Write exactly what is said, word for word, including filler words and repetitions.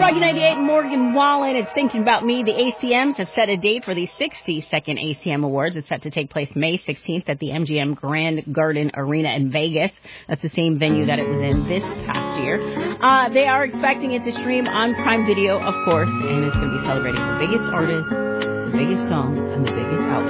Rocky ninety-eight, Morgan Wallen. It's Thinking About Me. The A C Ms have set a date for the sixty-second A C M Awards. It's set to take place May sixteenth at the M G M Grand Garden Arena in Vegas. That's the same venue that it was in this past year. Uh, they are expecting it to stream on Prime Video, of course, and it's going to be celebrating the biggest artists, the biggest songs, and the biggest albums.